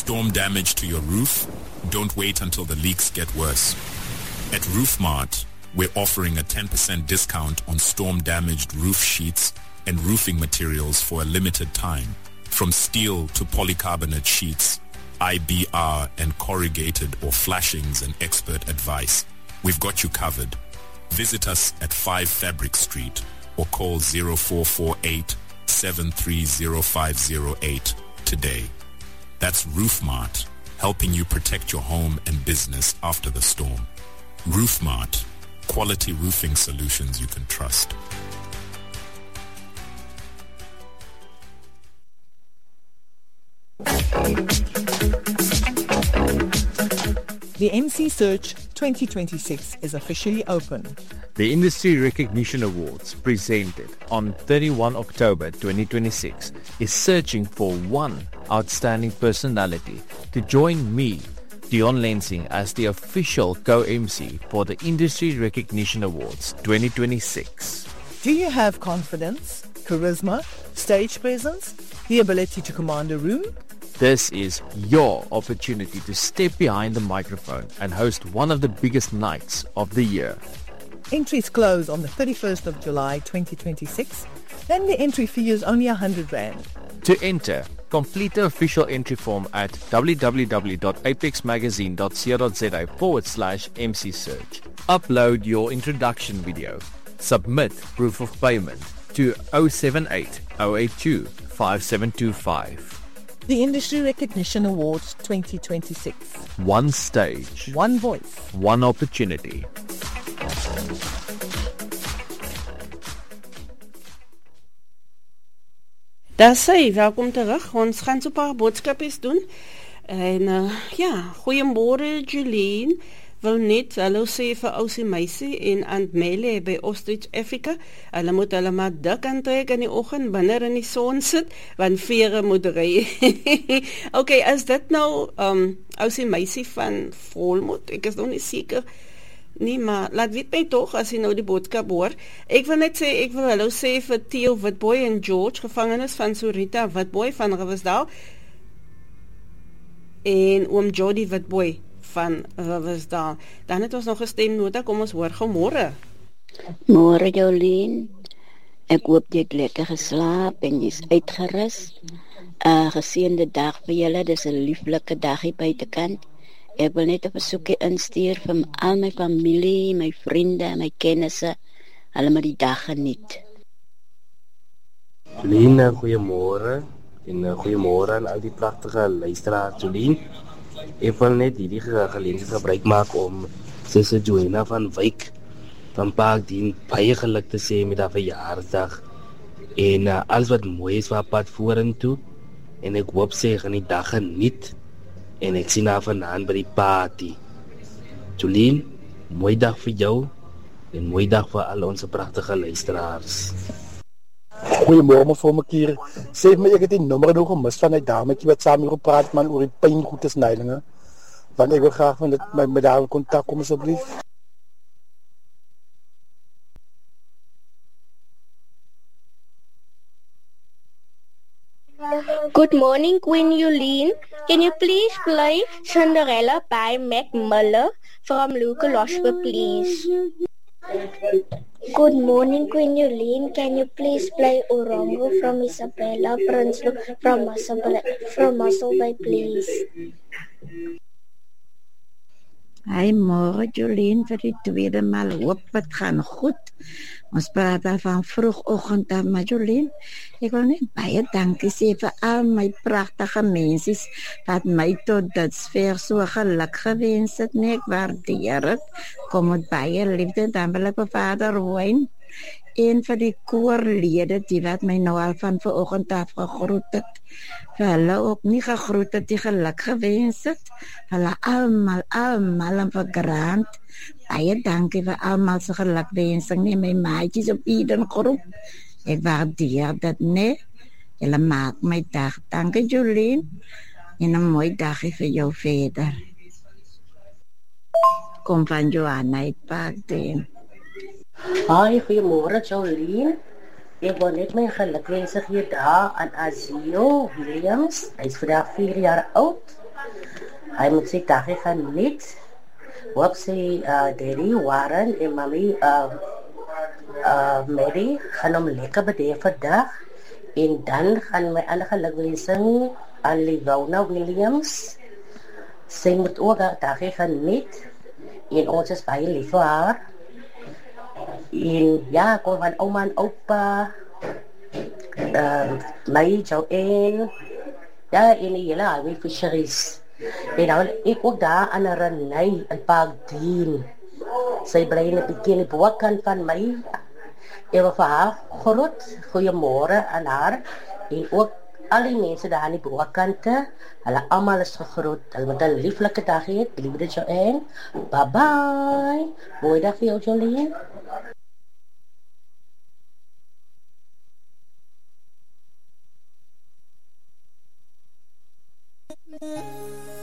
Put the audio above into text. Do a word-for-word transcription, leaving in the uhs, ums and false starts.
Storm damage to your roof? Don't wait until the leaks get worse. At RoofMart, we're offering a ten percent discount on storm-damaged roof sheets and roofing materials for a limited time. From steel to polycarbonate sheets, I B R and corrugated or flashings and expert advice. We've got you covered. Visit us at five Fabric Street or call zero four four eight, seven three zero five zero eight today. That's RoofMart, helping you protect your home and business after the storm. RoofMart, quality roofing solutions you can trust. The M C Search twenty twenty-six is officially open. The Industry Recognition Awards, presented on thirty-first of October twenty twenty-six, is searching for one outstanding personality to join me, Dion Lensing, as the official co-M C for the Industry Recognition Awards twenty twenty-six. Do you have confidence, charisma, stage presence, the ability to command a room? This is your opportunity to step behind the microphone and host one of the biggest nights of the year. Entries close on the thirty-first of July twenty twenty-six. Then the entry fee is only one hundred rand. To enter, complete the official entry form at www.apexmagazine.co.za forward slash MC Search. Upload your introduction video. Submit proof of payment to zero seven eight, zero eight two, five seven two five. The Industry Recognition Awards twenty twenty-six. One stage. One voice. One opportunity. Daar sê, welkom terug. Ons gaan so 'n paar boodskapies doen. En uh, ja, goeiemôre Julienne. Wou net hallo sê vir Ousie Meisie en Aunt Mele by Ostrich Africa. Hulle moet hulle maar dik aantrek in die oggend wanneer in die son sit, want vere moet ry. Okay, is dit nou um Ousie Meisie van Volmoed? Ek is nog nie seker nie, maar laat weet my tog as jy nou die boodskap hoor. Ek wil net sê, ek wil hallo sê vir Theo Witboy en George, gevangenes van Sorita Witboy van Riversdal, en oom Jody Witboy van Riversdal. Dan het ons nog 'n stemnota, kom ons hoor gou môre. Môre Jolien, ek hoop jy het lekker geslaap en jy's uitgerus. 'n uh, Geseënde dag vir julle, dis 'n lieflike dag hier buitekant. Ek wil net 'n versoekie instuur vir al my familie, my vriende en my kennisse. Hulle moet die dag geniet. Jolien, goeiemôre en goeiemôre aan al die pragtige luisteraars. Jolien, ek wil net hierdie geleentheid gebruik maak om Susse Joanna van Wyk van Parkdien baie geluk te sê met haar verjaarsdag. En uh, alles wat mooi is vir haar pad vorentoe. En ek hoop sy gaan die dag geniet. En ek sien haar vanaand by die party. Jolien, mooi dag vir jou en mooi dag vir al ons pragtige luisteraars. Goeiemôre mevrou Makier. Sê my, ek het die nommer nog gemis van 'n dametjie wat saam hier gepraat man oor die pyngoedesnydinge. Want ek wil graag van dit met, met haar kontak kom asseblief. Good morning, Queen Yulene. Can you please play Cinderella by Mac Miller from Luca Losper, please? Good morning, Queen Yulene. Can you please play Orongo from Isabella Prinsloo from Muscle from Muscle Bay, please? Hi, môre Jolien, vir die tweede maal. Hoop het gaan goed. Ons praat al van vroegoggend af, maar Jolien, ek wil net baie dankie sê vir al my pragtige mensies wat my tot dusver so geluk gewens het, nee, ek waardeer het. Kom met baie liefde, dan wil ek vir Vader Wayne en vir die koorlede die wat my nou al van vanoggend af gegroet het. Vir hulle ook nie gegroet het, die geluk gewens het. Hulle almal, almal en vir Grant. Baie dankie vir almal se gelukwensing, nee, my maatjies op Eden groep. Ek waardeer dit, nee. Julle maak my dag. Dankie Jolien. En 'n mooi dagie vir jou verder. Kom van Johanna uit Parkdien. Hi, goeiemôre Jolien. Ek wil net my gelukwense gee daar aan Azio Williams. Hy is vandag vier jaar oud. Hy moet sy dagie geniet. Hoop sy uh, daddy, Warren en mami uh, uh, Mary gaan hom lekker bedien vandag. En dan gaan my ander gelukwensing aan Livona Williams. Sy moet ook haar dagie geniet. En ons is baie lief vir haar. En ja, kom van ouma en opa. Uh, my Joanne. Ja, en die hele Highway Fisheries. En dan ek ook daar aan Renay in Parkdien. Sy bly in 'n bietjie in die bokkant van my. Ek wil vir haar groet, goeiemôre aan haar. En ook al die mense daar aan die bokkante, hulle almal is gegroet. Hulle moet 'n lieflike dag hê, liefde Joanne. Bye bye. Mooi dag vir jou, Jolien. Thank you.